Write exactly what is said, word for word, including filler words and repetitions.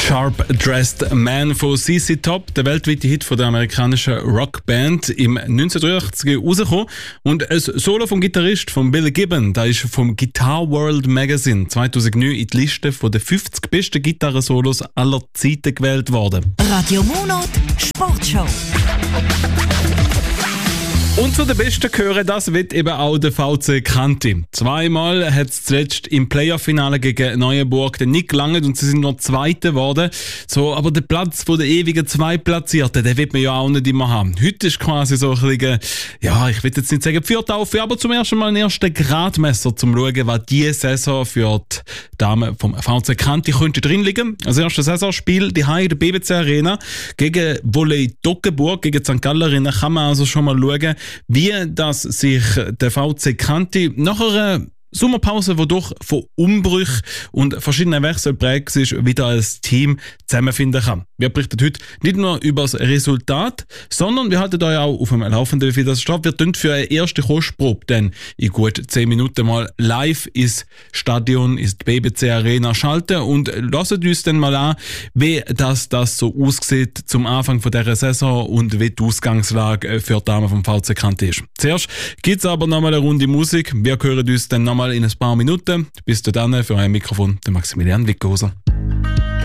Sharp Dressed Man von C C Top, der weltweite Hit von der amerikanischen Rockband, im neunzehnhundertdreiundachtzig rausgekommen. Und ein Solo vom Gitarrist, von Bill Gibbon, da ist vom Guitar World Magazine zweitausendneun in die Liste der fünfzig besten Gitarrensolos aller Zeiten gewählt worden. Radio Monat Sportshow. Und zu den Besten gehören, das wird eben auch der V C Kranti. Zweimal hat es zuletzt im Playoff-Finale gegen Neuenburg nicht gelangt und sie sind noch Zweite geworden. So, aber der Platz von der ewigen Zweitplatzierten, den wird man ja auch nicht immer haben. Heute ist quasi so ein bisschen, ja, ich will jetzt nicht sagen Pfürtaufe, aber zum ersten Mal ein erster Gradmesser, zum schauen, was diese Saison für die Damen vom V C Kranti könnte drin liegen. Als erstes Saisonspiel die in der B B C Arena gegen Volley Toggenburg, gegen Sankt Gallerinnen, kann man also schon mal schauen, wie das sich der V C Kranti nach einer Sommerpause, die durch von Umbrüchen und verschiedenen Wechseln geprägt ist, wieder als Team zusammenfinden kann. Wir berichten heute nicht nur über das Resultat, sondern wir halten euch auch auf dem Laufenden, wie viel das steht. Wir tun für eine erste Kostprobe dann in gut zehn Minuten mal live ins Stadion, ins B B C Arena schalten und lassen uns dann mal an, wie das, das so aussieht zum Anfang von dieser Saison und wie die Ausgangslage für die Damen vom V C Kranti ist. Zuerst gibt es aber nochmal eine Runde Musik. Wir hören uns dann nochmal in ein paar Minuten. Bis dann für ein Mikrofon, der Maximilian Wickhauser.